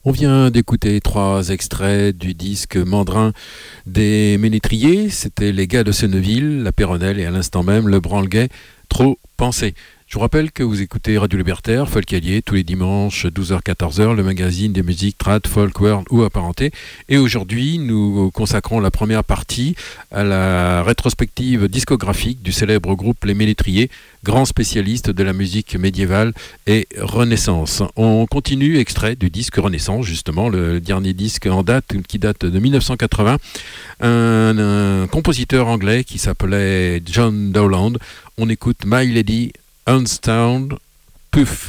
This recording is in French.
On vient d'écouter 3 extraits du disque Mandrin des Ménétriers. C'était les gars de Senneville, la Péronnelle et à l'instant même le Branle-Gay, Trop Pensé. Je vous rappelle que vous écoutez Radio Libertaire, Folk Allier, tous les dimanches 12h-14h, le magazine des musiques trad, folk, world ou apparentées. Et aujourd'hui, nous consacrons la première partie à la rétrospective discographique du célèbre groupe Les Ménétriers, grand spécialiste de la musique médiévale et Renaissance. On continue, extrait du disque Renaissance, justement, le dernier disque en date, qui date de 1980. Un compositeur anglais qui s'appelait John Dowland. On écoute My Lady Unstound Puff.